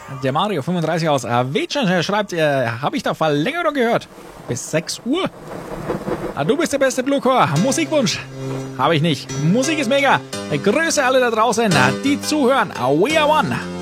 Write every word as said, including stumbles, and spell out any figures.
Der Mario fünfunddreißig aus Wätschen schreibt, äh, habe ich da Verlängerung gehört? Bis sechs Uhr? Ah, du bist der beste Bluecore. Musikwunsch? Habe ich nicht. Musik ist mega. Grüße alle da draußen, die zuhören. We are one.